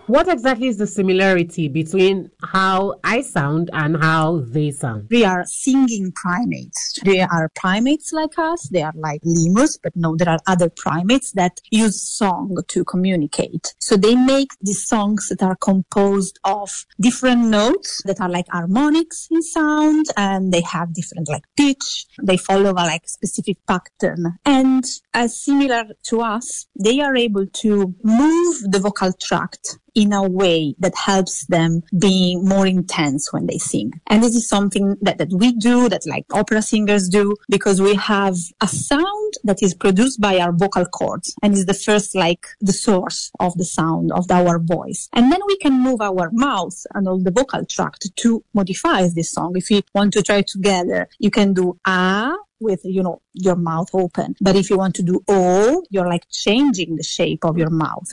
What exactly is the similarity between how I sound and how they sound? They are singing primates. They are primates like us. They are like lemurs, but no, there are other primates that use song to communicate. So they make these songs that are composed of different notes that are like harmonics in sound, and they have different like pitch. They follow a like specific pattern. And as similar to us, they are able to move the vocal tract in a way that helps them be more intense when they sing. And this is something that we do, that like opera singers do, because we have a sound that is produced by our vocal cords and is the first, like the source of the sound of our voice. And then we can move our mouth and all the vocal tract to modify this song. If you want to try together, you can do ah with, your mouth open. But if you want to do oh, you're like changing the shape of your mouth.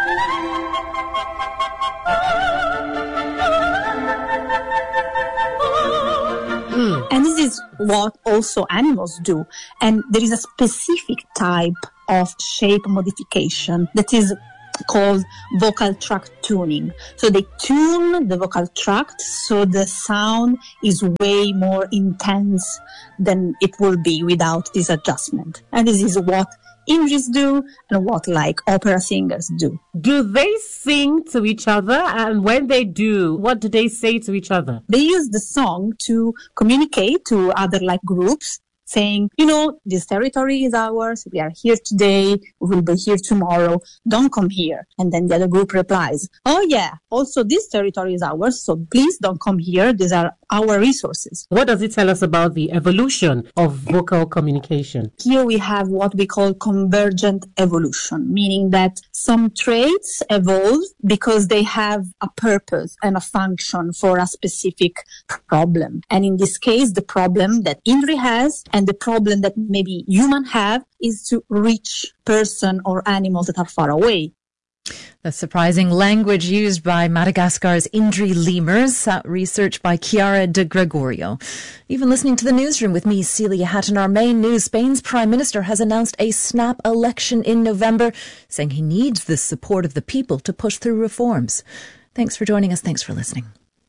And this is what also animals do. And there is a specific type of shape modification that is called vocal tract tuning. So they tune the vocal tract so the sound is way more intense than it will be without this adjustment. And this is what Indris do and what like opera singers do. Do they sing to each other? And when they do, what do they say to each other? They use the song to communicate to other like groups, saying, this territory is ours. We are here today. We will be here tomorrow. Don't come here. And then the other group replies, oh yeah, also this territory is ours. So please don't come here. These are our resources. What does it tell us about the evolution of vocal communication? Here we have what we call convergent evolution, meaning that some traits evolve because they have a purpose and a function for a specific problem. And in this case, the problem that Indri has and the problem that maybe humans have is to reach person or animals that are far away. The surprising language used by Madagascar's Indri lemurs, research by Chiara de Gregorio. Even listening to the newsroom with me, Celia Hatton. Our main news: Spain's Prime Minister has announced a snap election in November, saying he needs the support of the people to push through reforms. Thanks for joining us. Thanks for listening.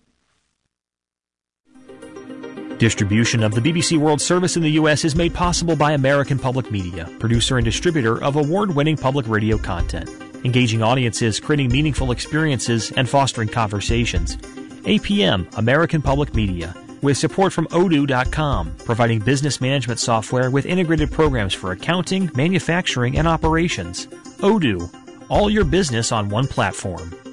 Distribution of the BBC World Service in the U.S. is made possible by American Public Media, producer and distributor of award-winning public radio content. Engaging audiences, creating meaningful experiences, and fostering conversations. APM, American Public Media, with support from Odoo.com, providing business management software with integrated programs for accounting, manufacturing, and operations. Odoo, all your business on one platform.